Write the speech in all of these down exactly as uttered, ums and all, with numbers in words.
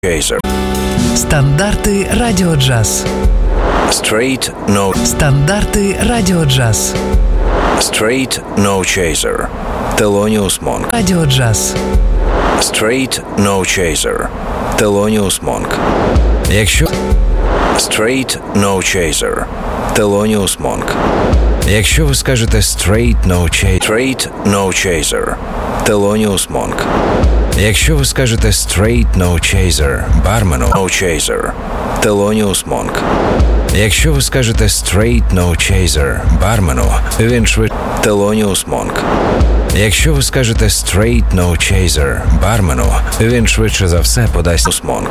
Chaser. Стандарти Радіо Джаз. Straight No. Стандарти Радіо Джаз. Straight No Chaser. Thelonious Monk. Радіо Джаз. Straight No Chaser. Thelonious Monk. Якщо Straight No Chaser. Thelonious Monk. Якщо ви скажете straight no chaser, Straight No Chaser. Thelonious Monk. якщо ви скажете straight no chaser, бармену, No Chaser. Thelonious Monk. якщо ви скажете straight no chaser, бармену, він швидше. Thelonious Monk. Якщо ви скажете straight no chaser, бармену, він швидше за все подасть. Thelonious Monk.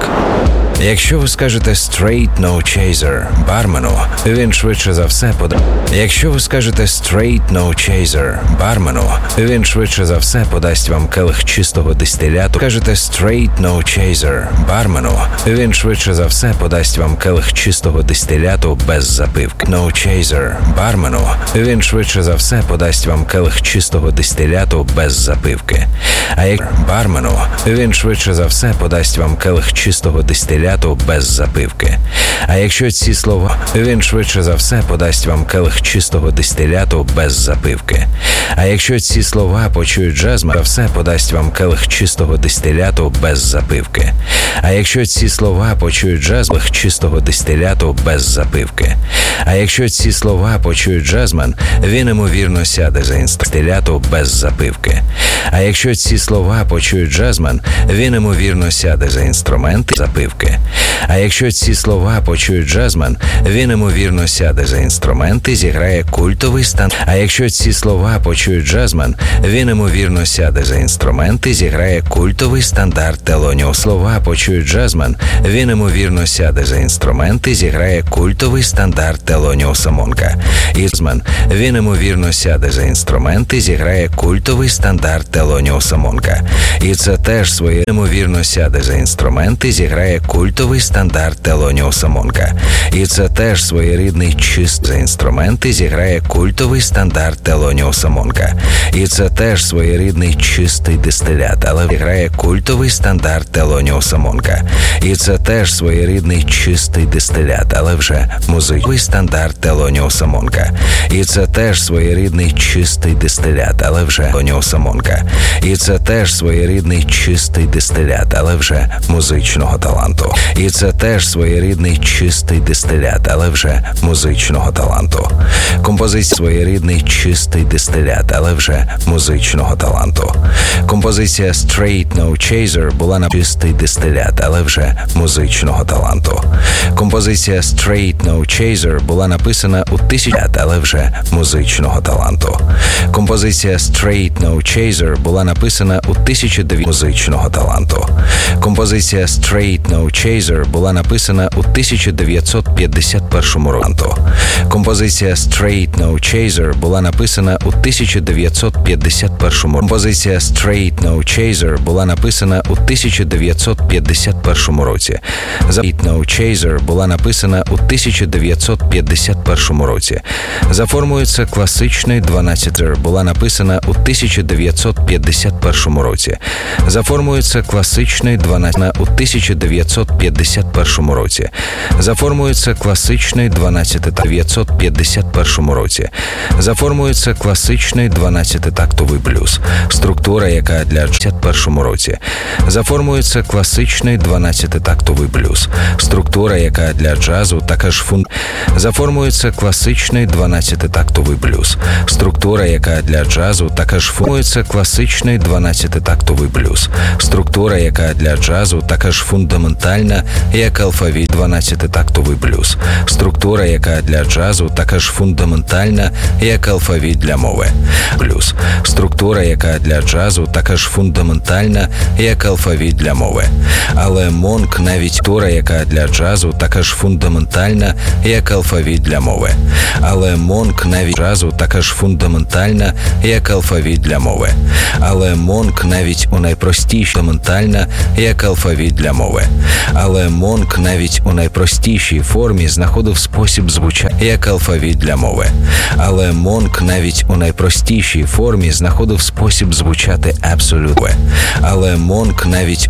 Якщо ви скажете straight no chaser, бармену, він швидше за все подасть. Якщо ви скажете straight no chaser, бармену, він швидше за все подасть вам келих чистого дистиляту. Кажете straight no chaser, бармену, він швидше за все подасть вам келих чистого дистиляту без запивки. No chaser, бармену, він швидше за все подасть вам келих чистого дистиляту без запивки. А як бармену, він швидше за все подасть вам келих чистого дистиляту без запивки. А якщо ці слова, він швидше за все подасть вам келих чистого дистиляту без запивки. А якщо ці слова почують джазмен, за все подасть вам келих чистого дистиляту без запивки. А якщо ці слова почують джазмен, чистого дистиляту без запивки. А якщо ці слова почують джазмен, він ймовірно сяде за інструменту без запивки. А якщо ці слова почують джазмен, він ймовірно сяде за інструменти запивки. А якщо ці слова почують джазмен, він ймовірно сяде за інструменти, зіграє культовий стан. А якщо ці слова почують джазмен, він ймовірно сяде за інструменти, зіграє культовий стандарт Телоніо. Слова почують джазмен, він ймовірно сяде за інструменти, зіграє культовий стандарт Телоніуса Монка. І джазмен, він ймовірно сяде за інструменти, зіграє культовий стандарт Телоніуса Монка. І це теж своє ймовірно сяде за інструменти, зіграє культовий стандарт Телоніуса Монка. І це теж своєрідний чист за інструменти, зіграє культовий стандарт Телоніуса Монка. І це теж своєрідний чистий дистилят, але грає культовий стандарт Телоніуса Монка. І це теж своєрідний чистий дистилят, але вже музичний стандарт Телоніуса Монка. І це теж своєрідний чистий дистилят, але вже Телоніуса Монка. І це теж своєрідний чистий дистилят, але вже музичного таланту. І це теж своєрідний чистий дистилят, але вже музичного таланту. Композиція своєрідний чистий дистилят, але вже музичного таланту. Композиція Straight No Chaser була на чистий дистилят, але вже музичного таланту. Композиція Straight No Chaser була написана у тисячі, але вже музичного таланту. Композиція Straight No Chaser була написана у тисяча дев'ятсот музичного таланту. Композиція Straight No Chaser була написана у тисяча дев'ятсот п'ятдесят першому році. Композиція Straight No Chaser була написана у тисяча дев'ятсот п'ятдесят першому році. Композиція Straight No Chaser була написана у тисяча дев'ятсот п'ятдесят першому році. Straight No Chaser була написана у тисяча дев'ятсот п'ятдесят першому році. За формою це класичний дванадцятий була написана у тисяча дев'ятсот п'ятдесят першому році. За формою це класичний дванадцятий у тисяча дев'ятсот п'ятдесят першому році. За формою це класичний дванадцятий дев'ятсот п'ятдесят першому році. За формою це класичний дванадцятитактовий блюз, структура, яка для п'ятдесят першому році. За формою це класичний дванадцятитактовий блюз, структура, яка для джазу така ж фун. За формою це класичний дванадцятитактовий блюз, структура, яка для джазу така ж фун. Це класичний дванадцятитактовий блюз, структура, яка для джазу така ж фундаментальна, як алфавіт. дванадцятитактовий блюз, структура, яка для джазу така ж фундаментальна, як алфавіт для мови. Блюз, структура, яка для джазу така ж фундаментальна, як алфавіт для мови. Але Монк навіть структура, яка для джазу така ж фундаментальна, як алфавіт для мови. Але Монк навіть джазу така ж фундаментальна, як алфавіт для мови. Але Монк навіть у найпростішій фундаментальна, як алфавіт для мови. Але Монк навіть у найпростішій формі знаходив спосіб звучання, як алфавіт для мови. Але Монк навіть у найпростішій формі знаходив спосіб звучати абсолютно. Але Монк навіть